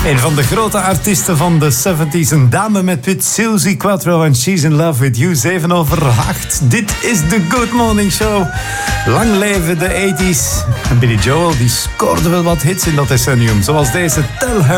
Een van de grote artiesten van de 70s. Een dame met wit, Suzi Quatro en She's in Love with You. 7:08. Dit is de Good Morning Show. Lang leven de 80s. En Billy Joel die scoorde wel wat hits in dat decennium. Zoals deze Tell Her.